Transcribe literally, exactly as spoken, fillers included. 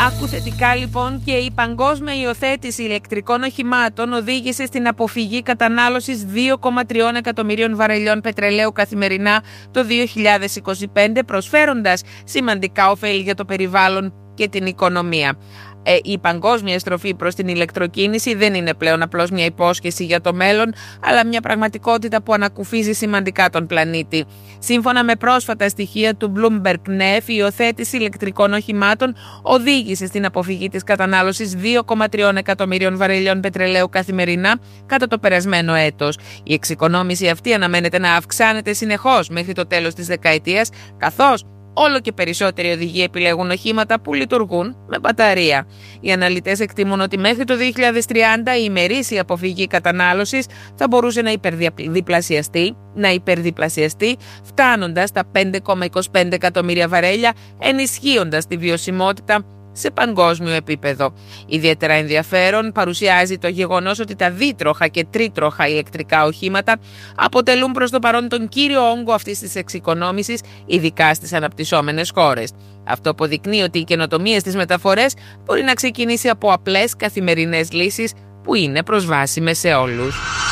Άκου θετικά λοιπόν, και η παγκόσμια υιοθέτηση ηλεκτρικών οχημάτων οδήγησε στην αποφυγή κατανάλωσης δύο κόμμα τρία εκατομμυρίων βαρελιών πετρελαίου καθημερινά το δύο χιλιάδες είκοσι πέντε, προσφέροντας σημαντικά ωφέλη για το περιβάλλον και την οικονομία. Ε, η παγκόσμια στροφή προς την ηλεκτροκίνηση δεν είναι πλέον απλώς μια υπόσχεση για το μέλλον, αλλά μια πραγματικότητα που ανακουφίζει σημαντικά τον πλανήτη. Σύμφωνα με πρόσφατα στοιχεία του Bloomberg νεφ, η υιοθέτηση ηλεκτρικών οχημάτων οδήγησε στην αποφυγή της κατανάλωσης δύο κόμμα τρία εκατομμυρίων βαρελιών πετρελαίου καθημερινά κατά το περασμένο έτος. Η εξοικονόμηση αυτή αναμένεται να αυξάνεται συνεχώς μέχρι το τέλος της δεκαετίας, καθώς όλο και περισσότεροι οδηγοί επιλέγουν οχήματα που λειτουργούν με μπαταρία. Οι αναλυτές εκτιμούν ότι μέχρι το δύο χιλιάδες τριάντα η ημερήσια αποφυγή κατανάλωσης θα μπορούσε να υπερδιπλασιαστεί, να υπερδιπλασιαστεί φτάνοντας τα πέντε κόμμα είκοσι πέντε εκατομμύρια βαρέλια, ενισχύοντας τη βιωσιμότητα σε παγκόσμιο επίπεδο. Ιδιαίτερα ενδιαφέρον παρουσιάζει το γεγονός ότι τα δίτροχα και τρίτροχα ηλεκτρικά οχήματα αποτελούν προς το παρόν τον κύριο όγκο αυτής της εξοικονόμησης, ειδικά στις αναπτυσσόμενες χώρες. Αυτό αποδεικνύει ότι η καινοτομία στις μεταφορές μπορεί να ξεκινήσει από απλές καθημερινές λύσεις που είναι προσβάσιμες σε όλους.